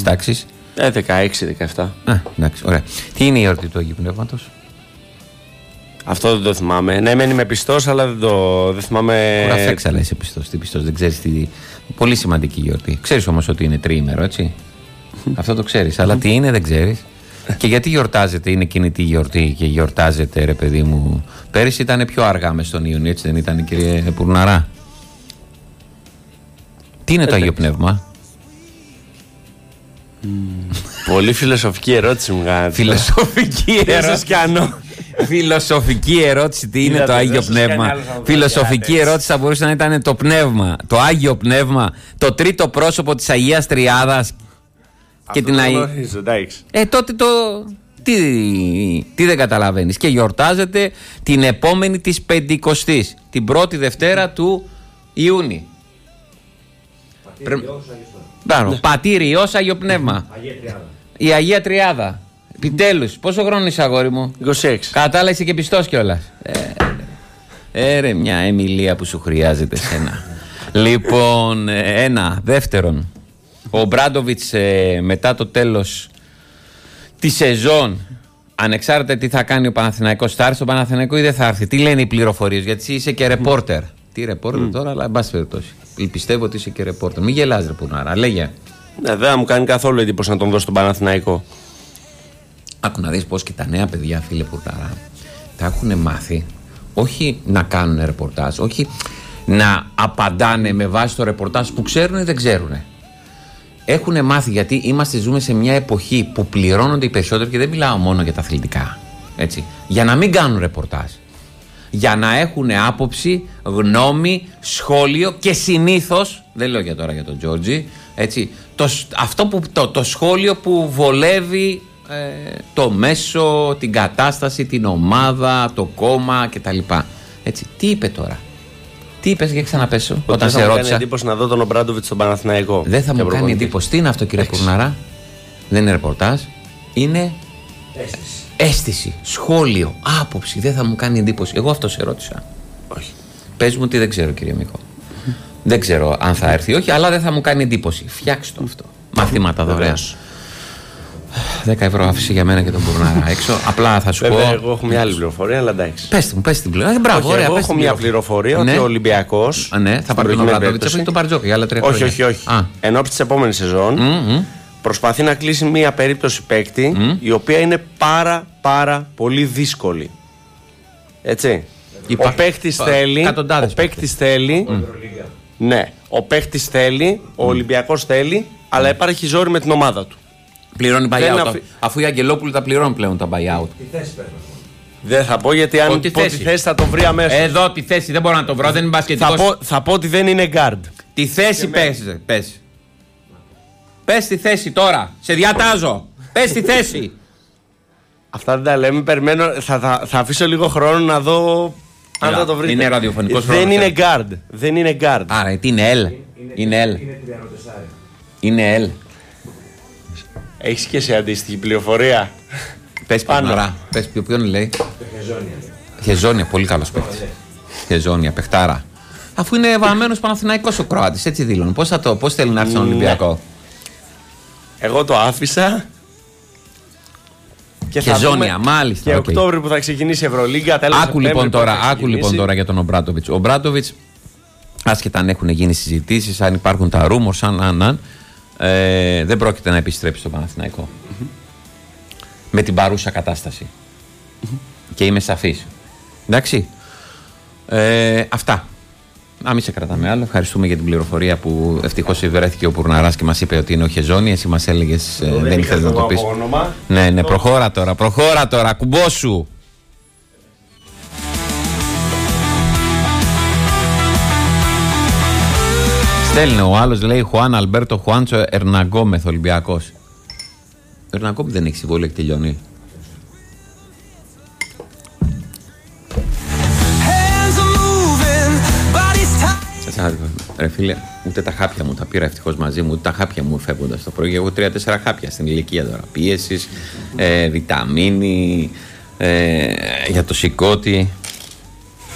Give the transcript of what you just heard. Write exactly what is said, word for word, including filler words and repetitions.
τις τάξεις. Ε, δεκαέξι δεκαεπτά. Α, εντάξει, ωραία. Τι είναι η εορτή του Αγίου Πνεύματος? Αυτό δεν το θυμάμαι. Ναι, μεν είμαι πιστός, αλλά δεν το δεν θυμάμαι. Κουραφέξαλα είσαι πιστός. Τι πιστός, δεν ξέρεις τι. Πολύ σημαντική γιορτή. Ξέρεις όμως ότι είναι τριήμερο, έτσι. Αυτό το ξέρεις. Αλλά τι είναι, δεν ξέρεις. Και γιατί γιορτάζεται, είναι εκείνη τη γιορτή και γιορτάζεται, ρε παιδί μου. Πέρυσι ήταν πιο αργά μες στον Ιούνιο, έτσι δεν ήταν, κύριε Πουρναρά? Τι είναι το Άγιο Πνεύμα? Mm. Πολύ φιλοσοφική ερώτηση μου κάνετε. Φιλοσοφική ερώτηση. Φιλοσοφική ερώτηση, τι είναι το Άγιο Πνεύμα? Φιλοσοφική ερώτηση θα μπορούσε να ήταν το πνεύμα, το Άγιο Πνεύμα, το τρίτο πρόσωπο της Αγίας Τριάδας. Και την Αγία. Ε, τότε το. Τι, τι δεν καταλαβαίνεις? Και γιορτάζεται την επόμενη της Πεντηκοστής, την πρώτη Δευτέρα του Ιούνιου. Πρε... Πατήρι Υιός Άγιο Πνεύμα. Αγία Τριάδα. Η Αγία Τριάδα. Επιτέλους. Πόσο χρόνο είσαι, αγόρι μου? είκοσι έξι. Κατάλα, είσαι και πιστός κιόλας. Ε, ε, ρε, μια εμιλία που σου χρειάζεται σένα. Λοιπόν, ένα. Δεύτερον, ο Μπράντοβιτς ε, μετά το τέλος τη σεζόν, ανεξάρτητα τι θα κάνει ο Παναθηναϊκός, θα έρθει στο Παναθηναϊκό ή δεν θα έρθει? Τι λένε οι πληροφορίες? Γιατί είσαι και ρεπόρτερ. Mm. Τι ρεπόρτερ mm. τώρα, αλλά εν πάση περιπτώσει. Πιστεύω ότι είσαι και ρεπόρτερ. Μην γελάς, ρε Πουρνάρα, λέγε. Ναι, δεν θα μου κάνει καθόλου εντύπωση να τον δώσω στον Παναθηναϊκό. Άκου να δεις πως και τα νέα παιδιά, φίλε Πουρνάρα, τα έχουν μάθει όχι να κάνουν ρεπορτάζ, όχι να απαντάνε με βάση το ρεπορτάζ που ξέρουν ή δεν ξέρουν. Έχουν μάθει, γιατί είμαστε, ζούμε σε μια εποχή που πληρώνονται οι περισσότεροι, και δεν μιλάω μόνο για τα αθλητικά, έτσι, για να μην κάνουν ρεπορτάζ, για να έχουν άποψη, γνώμη, σχόλιο και συνήθως, δεν λέω για τώρα για τον Τζόρτζι, έτσι, το, αυτό που, το, το σχόλιο που βολεύει ε, το μέσο, την κατάσταση, την ομάδα, το κόμμα κτλ. Έτσι, τι είπε τώρα? Τι είπες, για ξαναπέσω, ότι όταν σε ρώτησα? Δεν θα μου κάνει εντύπωση να δω τον Ομπράντοβιτς στον Παναθηναϊκό. Δεν θα μου κάνει εντύπωση. Τι είναι αυτό, κύριε Πουρναρά? Δεν είναι ρεπορτάζ. Είναι αίσθηση. αίσθηση, σχόλιο, άποψη. Δεν θα μου κάνει εντύπωση. Εγώ αυτό σε ρώτησα. Όχι. Πες μου τι δεν ξέρω, κύριε Μίκο. Δεν ξέρω αν θα έρθει ή όχι, αλλά δεν θα μου κάνει εντύπωση. Φτιάξτε το αυτό. Μαθήματα δωρεάν. δέκα ευρώ άφηση για μένα και τον Πουρνάρα έξω. Απλά θα σου Βέβαια, πω. εγώ έχω μια άλλη πληροφορία, αλλά εντάξει. Πες μου, πες την πληροφορία. Μπράβο, όχι, ωραία, εγώ πες έχω την μια πληροφορία, ναι. ότι ο Ολυμπιακός. Ναι, θα πάρει τον Ομπράντοβιτς ή τον Μπαρτζόκα για άλλα τρία όχι, χρόνια. όχι, όχι. Α. Εν ώψη της επόμενης σεζόν mm-hmm. προσπαθεί να κλείσει μια περίπτωση παίκτη mm. η οποία είναι πάρα πάρα πολύ δύσκολη. Έτσι. Υπά... Ο παίκτης θέλει. Ο παίκτης θέλει. Mm. Ναι. Ο παίκτης θέλει, ο Ολυμπιακός θέλει, αλλά υπάρχει ζόρι με την ομάδα του. Πληρώνει buyout. Αφ... Αφού οι Αγγελόπουλοι τα πληρώνουν πλέον τα buyout. Τι θέση παίρνω? Δεν θα πω, γιατί αν τη πω θέση. τη θέση θα το βρει αμέσως. Εδώ τη θέση δεν μπορώ να το βρω, δεν είναι μπασκετικός. Θα πω, θα πω ότι δεν είναι guard. Τη θέση πες, πες. Πες τη θέση τώρα. Σε διατάζω. Πες τη θέση. Αυτά δεν τα λέμε. Περιμένω. Θα, θα, θα αφήσω λίγο χρόνο να δω αν Λά, θα το βρείτε. Είναι ραδιοφωνικός χρόνος. Δεν είναι guard. Δεν είναι guard. Άρα τι είναι L. Είναι L. Είναι L. Έχεις και σε αντίστοιχη πληροφορία? Πες πάνω. Πες ποιον λέει. Χεζόνια. Χεζόνια, πολύ καλός παίκτης. Χεζόνια, παιχτάρα. Αφού είναι βαμμένος Παναθηναϊκός ο Κροάτης, έτσι δήλωνε. Πώς θα το, πώς θέλει να έρθει στον Ολυμπιακό? Εγώ το άφησα. Και Χεζόνια, μάλιστα. Και okay. Οκτώβριο που θα ξεκινήσει η Ευρωλίγκα. Άκου λοιπόν τώρα, άκου λοιπόν τώρα για τον Ομπράντοβιτς. Ο Ομπράντοβιτς, άσχετα αν έχουν γίνει συζητήσεις, αν υπάρχουν τα rumors, αν, αν, αν ε, δεν πρόκειται να επιστρέψει στο Παναθηναϊκό. Mm-hmm. Με την παρούσα κατάσταση. Mm-hmm. Και είμαι σαφής. Εντάξει. Ε, αυτά. Να μην σε κρατάμε άλλο. Ευχαριστούμε για την πληροφορία που ευτυχώς βρέθηκε ο Πουρναράς και μας είπε ότι είναι ο Χεζόνι. Εσύ μας έλεγες ε, δεν ήθελες να το πεις. Ναι, ναι, προχώρα τώρα, προχώρα τώρα, κουμπόσου. Στέλνει ο άλλος, λέει Χουάν Αλμπέρτο Χουάντσο Ερναγκόμεθ, Ολυμπιακός. Ο Ερναγκόμεθ δεν έχει συμβόλαιο και τελειώνει. Ρε φίλε, ούτε τα χάπια μου τα πήρα ευτυχώς μαζί μου, ούτε τα χάπια μου φεύγοντας το πρωί. Εγώ τρία-τέσσερα χάπια στην ηλικία τώρα. Πίεσης, ε, βιταμίνη, ε, για το σηκώτη.